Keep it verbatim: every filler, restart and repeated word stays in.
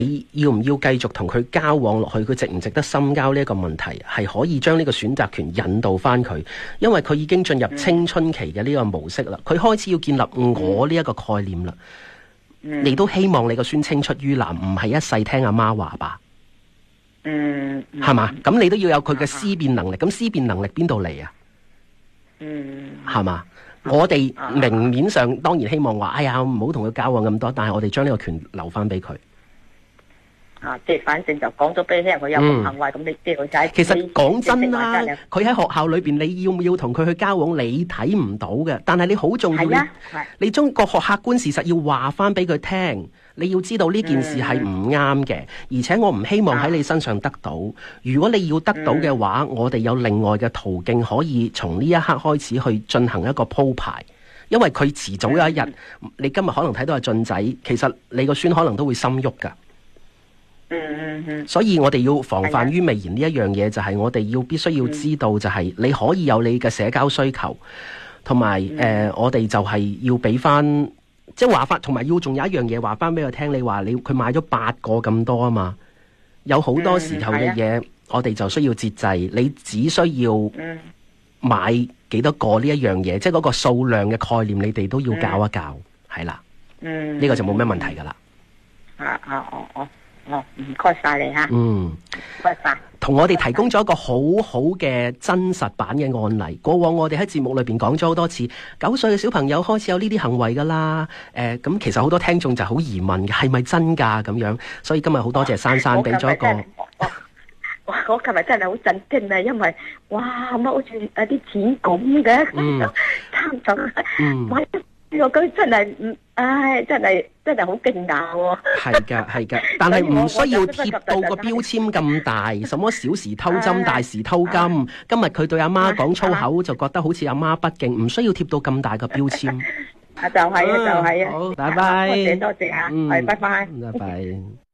你要唔要繼續同佢交往落去？佢值唔值得深交呢一個問題，係可以將呢個選擇權引導翻佢，因為佢已經進入青春期嘅呢個模式啦，佢開始要建立我呢一個概念啦。嗯、你都希望你個孫青出於藍，唔係一世聽阿媽話吧？ 嗯， 係嘛？咁你都要有佢嘅思辨能力，咁思辨能力邊度嚟啊？ 嗯， 係嘛？我哋明面上當然希望話，哎呀，唔好同佢交往咁多，但係我哋將呢個權留翻俾佢。 啊，即係反正就講咗俾你聽，佢有咁行為，咁、嗯、你即係佢仔。 其實講真啦，佢喺學校裏邊，你要唔要同佢去交往，你睇唔到嘅。但係你好重要， 啊、 你你將個學客觀事實要話翻俾佢聽。你要知道呢件事係唔啱嘅，嗯、而且我唔希望喺你身上得到。啊、如果你要得到嘅話，嗯、我哋有另外嘅途徑可以從呢一刻開始去進行一個鋪排。因為佢遲早有一日，嗯、你今日可能睇到阿俊仔，其實你個孫可能都會心喐噶。 嗯嗯嗯， 所以我哋要防範於未然呢一樣嘢，就係我哋要必須要知道，就係你可以有你嘅社交需求，同埋誒，我哋就係要俾翻，即係話翻，同埋要仲有一樣嘢話翻俾佢聽。你話你佢買咗八個咁多啊嘛，有好多時候嘅嘢，嗯、我哋就需要節制。你只需要買幾多個呢一樣嘢，即係嗰個數量嘅概念，你哋都要教一教，係啦。嗯，呢個就冇咩問題噶啦。 啊啊哦哦。哦，唔該晒你吓。嗯，唔該晒。 同我哋提供咗一個好好嘅真實版嘅案例。過往我哋喺節目裏邊講咗好多次，九歲嘅小朋友開始有呢啲行為噶啦。誒、呃，咁其實好多聽眾就好疑問嘅，係咪真噶咁樣？所以今日好多謝珊珊俾咗一個。 哇！我琴日真係好震驚啊，因為哇乜好似有啲錢咁嘅，貪咗。嗯。我佢真係唔，唉，真係真係好驚訝喎！ 係㗎，係㗎，但係唔需要貼到個標籤咁大，什麼小時偷針，大時偷金。今日佢對阿媽講粗口，就覺得好似阿媽不敬，唔需要貼到咁大個標籤。 啊，就係啊，就係啊。 好，拜拜。 多謝多謝啊，係，拜拜。 拜拜。